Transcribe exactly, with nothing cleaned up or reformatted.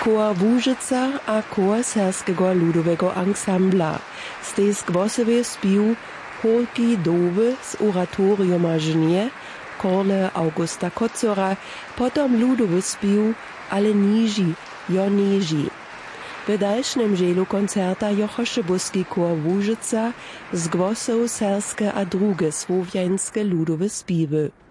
Chor Łużyca a chor Serskiego ludowego ansambla. Stejsk wosowy spił Holki Dowy z oratoriuma Żnie, Korle Augusta Kocora, potom ludowy spił, ale niži, jo niži. W dalszym dzielu koncerta jochoše buski chor Łużyca z głosą serskie a drugie słowiańskie ludowe spiwy.